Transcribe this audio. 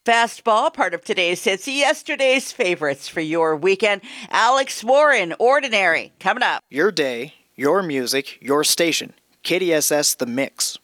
Fastball, part of today's hits, yesterday's favorites for your weekend. Alex Warren, Ordinary, coming up. Your day, your music, your station. KDSS The Mix.